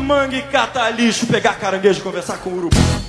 mangue, catar lixo, pegar caranguejo, conversar com o urubu.